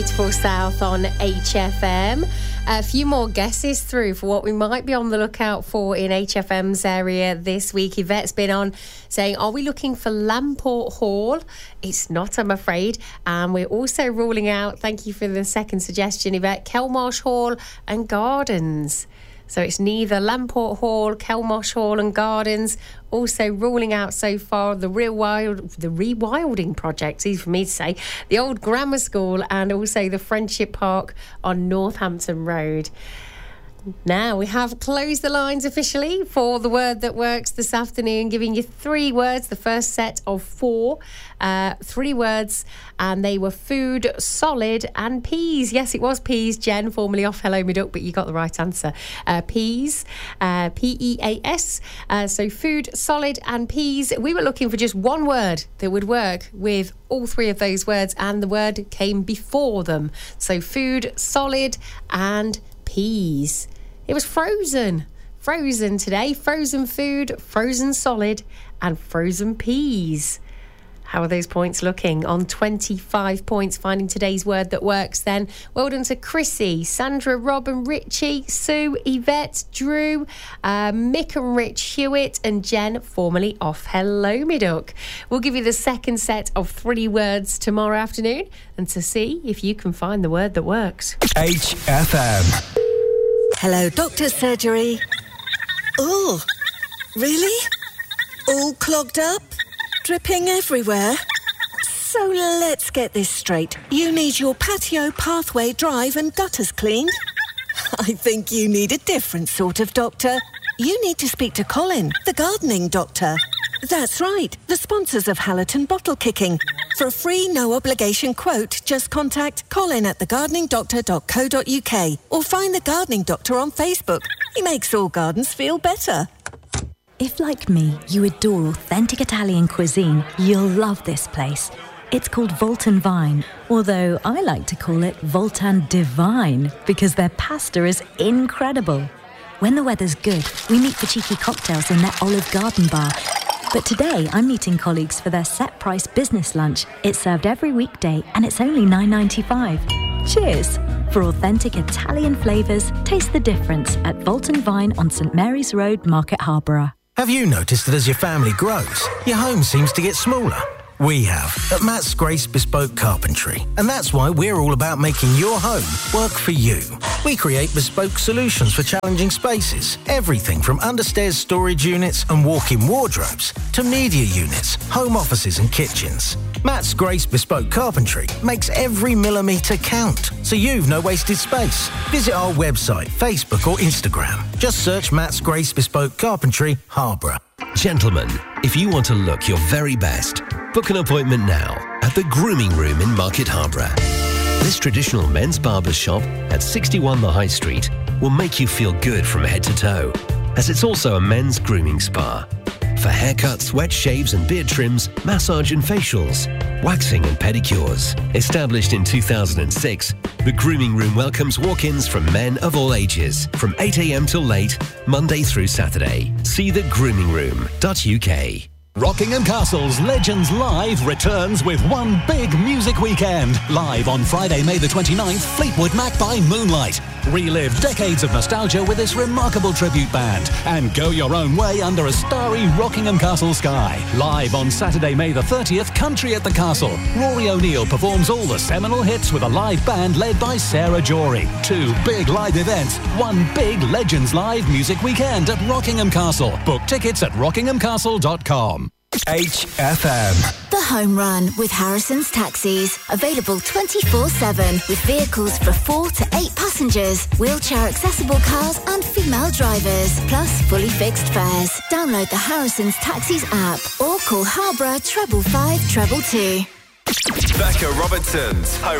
Beautiful South on HFM. A few more guesses through for what we might be on the lookout for in HFM's area this week. Yvette's been on saying, are we looking for Lamport Hall? It's not, I'm afraid. And we're also ruling out, thank you for the second suggestion, Yvette, Kelmarsh Hall and Gardens. So it's neither Lamport Hall, Kelmarsh Hall and Gardens. Also ruling out so far the rewilding project, easy for me to say, the old grammar school and also the Friendship Park on Northampton Road. Now we have closed the lines officially for the word that works this afternoon, giving you 3 words, the first set of 4, 3 words, and they were food, solid and peas. Yes, it was peas, Jen, formerly off Hello Me Duck, but you got the right answer. Peas, P-E-A-S. So food, solid and peas. We were looking for just one word that would work with all 3 of those words, and the word came before them. So food, solid and peas. It was frozen. Frozen today. Frozen food, frozen solid and frozen peas. How are those points looking? On 25 points, finding today's word that works then. Well done to Chrissy, Sandra, Rob and Richie, Sue, Yvette, Drew, Mick and Rich Hewitt and Jen, formerly off Hello Me Duck. We'll give you the second set of 3 words tomorrow afternoon and to see if you can find the word that works. HFM. Hello, doctor's surgery. Oh, really? All clogged up? Dripping everywhere? So let's get this straight. You need your patio, pathway, drive and gutters cleaned? I think you need a different sort of doctor. You need to speak to Colin, the gardening doctor. That's right, the sponsors of Hallerton Bottle Kicking. For a free, no-obligation quote, just contact Colin at thegardeningdoctor.co.uk or find The Gardening Doctor on Facebook. He makes all gardens feel better. If, like me, you adore authentic Italian cuisine, you'll love this place. It's called Voltan Vine, although I like to call it Voltan Divine because their pasta is incredible. When the weather's good, we meet for cheeky cocktails in their Olive Garden bar. But today, I'm meeting colleagues for their set-price business lunch. It's served every weekday, and it's only $9.95. Cheers! For authentic Italian flavours, taste the difference at Voltan Vine on St Mary's Road, Market Harborough. Have you noticed that as your family grows, your home seems to get smaller? We have at Matt's Grace Bespoke Carpentry, and that's why we're all about making your home work for you. We create bespoke solutions for challenging spaces, everything from understairs storage units and walk-in wardrobes to media units, home offices and kitchens. Matt's Grace Bespoke Carpentry makes every millimetre count, so you've no wasted space. Visit our website, Facebook or Instagram. Just search Matt's Grace Bespoke Carpentry, Harborough. Gentlemen, if you want to look your very best, book an appointment now at the Grooming Room in Market Harborough. This traditional men's barber's shop at 61 The High Street will make you feel good from head to toe, as it's also a men's grooming spa. For haircuts, wet shaves and beard trims, massage and facials, waxing and pedicures. Established in 2006, the Grooming Room welcomes walk-ins from men of all ages, from 8 a.m. till late, Monday through Saturday. See thegroomingroom.uk. Rockingham Castle's Legends Live returns with one big music weekend. Live on Friday, May the 29th, Fleetwood Mac by Moonlight. Relive decades of nostalgia with this remarkable tribute band and go your own way under a starry Rockingham Castle sky. Live on Saturday, May the 30th, Country at the Castle. Rory O'Neill performs all the seminal hits with a live band led by Sarah Jory. 2 big live events, one big Legends Live music weekend at Rockingham Castle. Book tickets at rockinghamcastle.com. HFM. The Home Run with Harrison's Taxis. Available 24/7 with vehicles for 4 to 8 passengers, wheelchair accessible cars and female drivers, plus fully fixed fares. Download the Harrison's Taxis app or call Harborough 555 222. Becca Robertson's Home